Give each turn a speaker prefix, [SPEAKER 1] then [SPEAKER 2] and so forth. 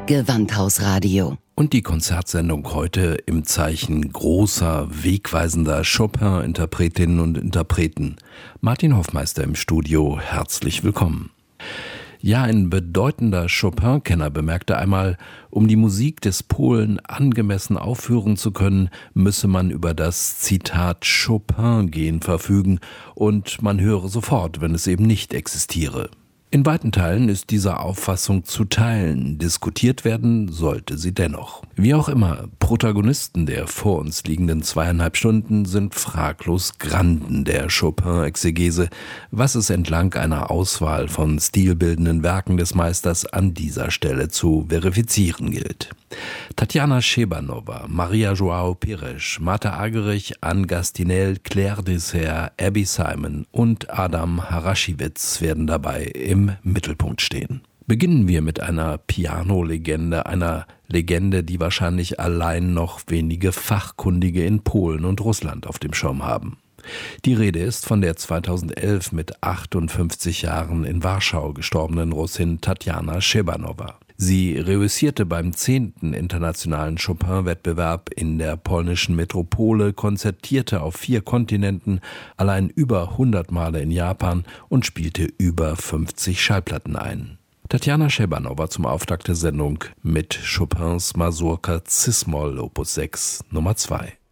[SPEAKER 1] Gewandhausradio.
[SPEAKER 2] Und die Konzertsendung heute im Zeichen großer, wegweisender Chopin-Interpretinnen und Interpreten. Martin Hoffmeister im Studio, herzlich willkommen. Ja, ein bedeutender Chopin-Kenner bemerkte einmal, um die Musik des Polen angemessen aufführen zu können, müsse man über das, Zitat, Chopin-Gen verfügen und man höre sofort, wenn es eben nicht existiere. In weiten Teilen ist diese Auffassung zu teilen, diskutiert werden sollte sie dennoch. Wie auch immer, Protagonisten der vor uns liegenden 2,5 Stunden sind fraglos Granden der Chopin-Exegese, was es entlang einer Auswahl von stilbildenden Werken des Meisters an dieser Stelle zu verifizieren gilt. Tatjana Szebanova, Maria João Pires, Martha Argerich, Anne Gastinel, Claire Dessert, Abby Simon und Adam Harashiewicz werden dabei im Mittelpunkt stehen. Beginnen wir mit einer Piano-Legende, einer Legende, die wahrscheinlich allein noch wenige Fachkundige in Polen und Russland auf dem Schirm haben. Die Rede ist von der 2011 mit 58 Jahren in Warschau gestorbenen Russin Tatjana Szebanova. Sie reüssierte beim 10. internationalen Chopin-Wettbewerb in der polnischen Metropole, konzertierte auf 4 Kontinenten, allein über 100 Male in Japan und spielte über 50 Schallplatten ein. Tatjana Szebanova zum Auftakt der Sendung mit Chopins Mazurka Cis-Moll Opus 6 Nummer 2.